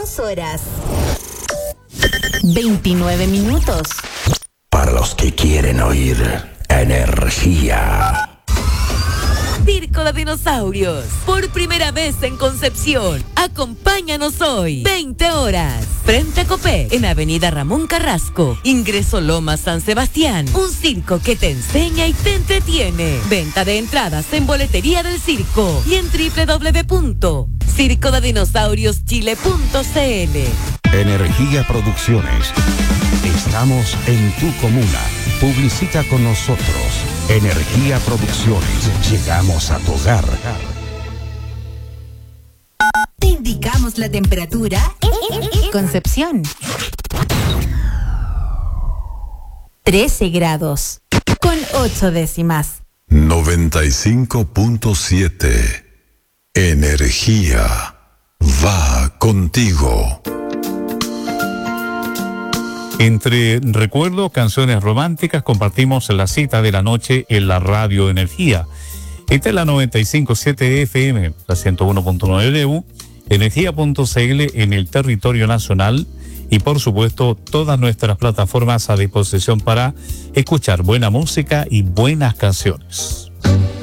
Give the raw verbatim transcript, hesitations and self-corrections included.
dos horas. veintinueve minutos. Para los que quieren oír energía. Circo de Dinosaurios, por primera vez en Concepción. Acompáñanos hoy, veinte horas. Frente a Copé, en Avenida Ramón Carrasco. Ingreso Loma San Sebastián. Un circo que te enseña y te entretiene. Venta de entradas en Boletería del Circo y en doble u doble u doble u punto circo de dinosaurios chile punto c l. Energía Producciones. Estamos en tu comuna. Publicita con nosotros. Energía Producciones. Llegamos a tu hogar. Te indicamos la temperatura en Concepción. trece grados. Con ocho décimas. noventa y cinco punto siete. Energía va contigo. Entre recuerdos, canciones románticas, compartimos la cita de la noche en la Radio Energía. Esta es la noventa y cinco punto siete F M, la ciento uno punto nueve D U, energía punto c l en el territorio nacional y por supuesto todas nuestras plataformas a disposición para escuchar buena música y buenas canciones.